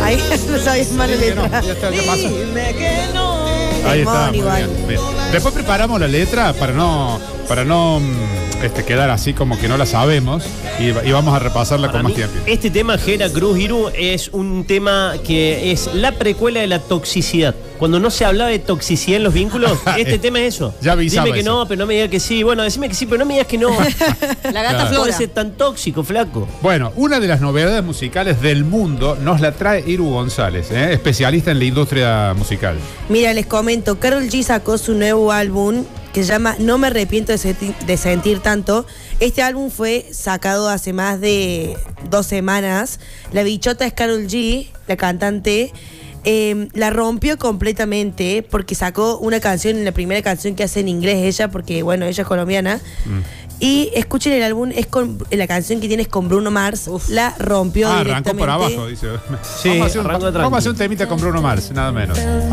Ahí no sabes mal la letra. Ya está, ya pasa. Dime que no. Ahí está, muy igual. bien. Después preparamos la letra para no quedar así como que no la sabemos y vamos a repasarla Para con más mí, tiempo. este tema, Jera Cruz Iru, es un tema que es la precuela de la toxicidad. Cuando no se hablaba de toxicidad en los vínculos, este tema es eso. Ya avisaba Dime que eso. no, pero no me digas que sí. Bueno, decime que sí, pero no me digas que no. La gata Claro. No Flora. puede ser tan tóxico, flaco. Bueno, una de las novedades musicales del mundo nos la trae Iru González, especialista en la industria musical. Mira, les comento, Karol G sacó su nuevo álbum que se llama No me arrepiento de sentir tanto. Este álbum fue sacado hace más de 2 semanas. La bichota es Karol G, la cantante. La rompió completamente porque sacó una canción, la primera canción que hace en inglés ella, porque bueno, ella es colombiana. Y escuchen el álbum, la canción que tienes con Bruno Mars. Uf. La rompió Arrancó directamente. por abajo, dice. Sí, vamos a hacer arrancó vamos a hacer un temita con Bruno Mars, nada menos.